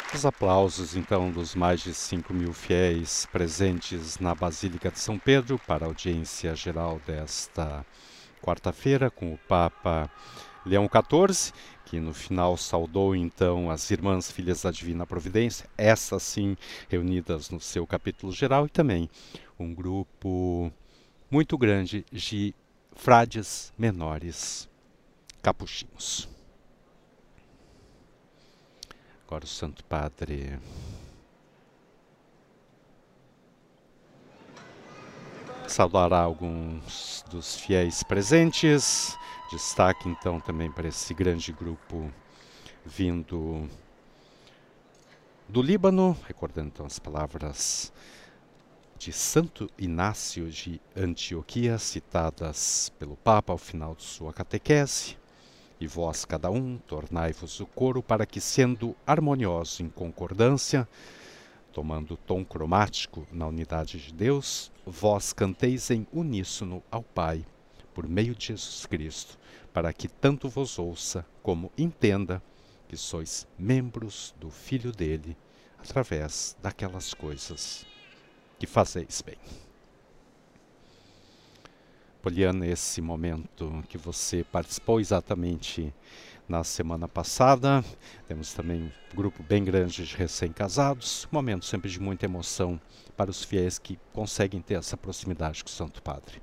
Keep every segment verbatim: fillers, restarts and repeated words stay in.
Os aplausos, então, dos mais de cinco mil fiéis presentes na Basílica de São Pedro para a audiência geral desta quarta-feira com o Papa Leão quatorze, que no final saudou, então, as Irmãs Filhas da Divina Providência, essas sim reunidas no seu capítulo geral, e também um grupo muito grande de frades menores capuchinhos. Agora o Santo Padre saudará alguns dos fiéis presentes. Destaque então também para esse grande grupo vindo do Líbano, recordando então as palavras de Santo Inácio de Antioquia, citadas pelo Papa ao final de sua catequese. E vós, cada um, tornai-vos o coro para que, sendo harmonioso em concordância, tomando tom cromático na unidade de Deus, vós canteis em uníssono ao Pai, por meio de Jesus Cristo, para que tanto vos ouça como entenda que sois membros do Filho dele, através daquelas coisas que fazeis bem. Poliana, esse momento que você participou exatamente na semana passada, temos também um grupo bem grande de recém-casados, momento sempre de muita emoção para os fiéis que conseguem ter essa proximidade com o Santo Padre.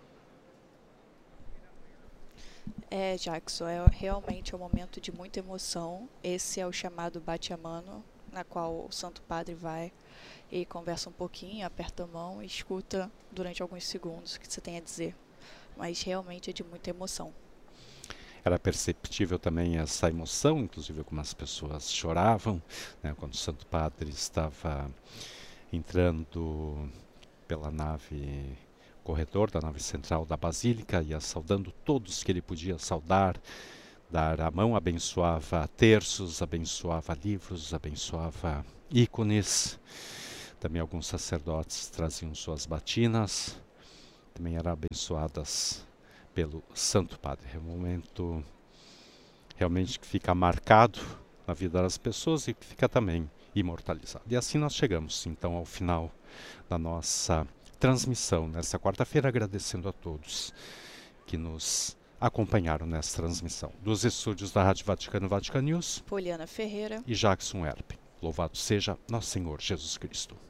É, Jackson, é realmente um momento de muita emoção. Esse é o chamado bate-a-mano, na qual o Santo Padre vai e conversa um pouquinho, aperta a mão e escuta durante alguns segundos o que você tem a dizer. Mas realmente é de muita emoção. Era perceptível também essa emoção, inclusive algumas pessoas choravam, né, quando o Santo Padre estava entrando pela nave, corredor da nave central da Basílica, ia saudando todos que ele podia saudar, dar a mão, abençoava terços, abençoava livros, abençoava ícones. Também alguns sacerdotes traziam suas batinas, também eram abençoadas pelo Santo Padre. É um momento realmente que fica marcado na vida das pessoas e que fica também imortalizado. E assim nós chegamos, então, ao final da nossa transmissão nesta quarta-feira, agradecendo a todos que nos acompanharam nessa transmissão. Dos estúdios da Rádio Vaticano, Vatican News, Poliana Ferreira e Jackson Erpen. Louvado seja nosso Senhor Jesus Cristo.